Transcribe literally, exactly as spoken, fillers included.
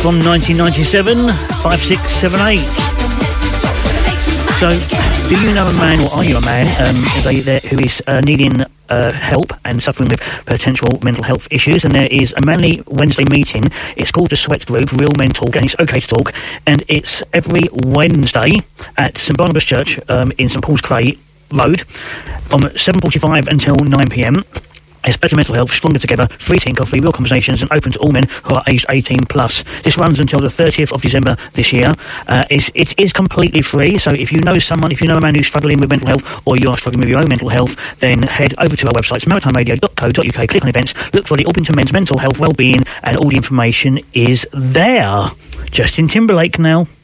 from nineteen ninety-seven, five six seven eight. So, do you know a man, or are you a man, um, they, they, who is uh, needing uh, help and suffering with potential mental health issues? And there is a Manly Wednesday meeting. It's called the Sweat Group, Real Men Talk, and it's okay to talk. And it's every Wednesday at St Barnabas Church um, in St Paul's Cray Road from seven forty-five until nine p m. It's better mental health, stronger together, free tea and coffee, real conversations, and open to all men who are aged eighteen plus. This runs until the thirtieth of December this year. Uh, it's, it is completely free, so if you know someone, if you know a man who's struggling with mental health, or you are struggling with your own mental health, then head over to our website, maritime radio dot co dot uk, click on events, look for the Orpington Men's Mental Health Wellbeing, and all the information is there. Justin Timberlake now.